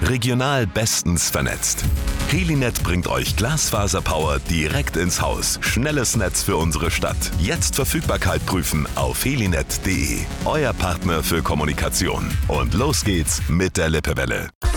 Regional bestens vernetzt. Helinet bringt euch Glasfaserpower direkt ins Haus. Schnelles Netz für unsere Stadt. Jetzt Verfügbarkeit prüfen auf helinet.de. Euer Partner für Kommunikation. Und los geht's mit der Lippewelle.